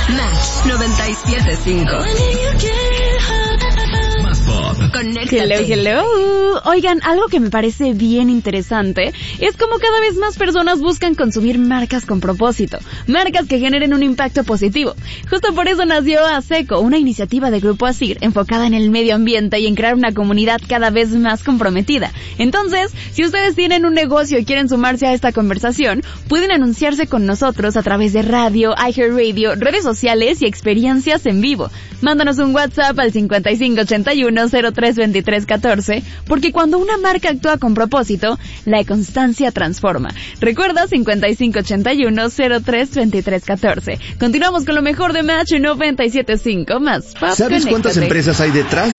Match 97.5. Más pop. Conéctate. Hello. Oigan, algo que me parece bien interesante es como cada vez más personas buscan consumir marcas con propósito, marcas que generen un impacto positivo. Justo por eso nació ASECO, una iniciativa de Grupo ASIR enfocada en el medio ambiente y en crear una comunidad cada vez más comprometida. Entonces, si ustedes tienen un negocio y quieren sumarse a esta conversación, pueden anunciarse con nosotros a través de radio, iHeartRadio, redes sociales y experiencias en vivo. Mándanos un WhatsApp al 5581-032314, porque cuando una marca actúa con propósito, la constancia transforma. Recuerda 5581-032314. Continuamos con lo mejor de Match 97.5 más pop. ¿Sabes cuántas empresas hay detrás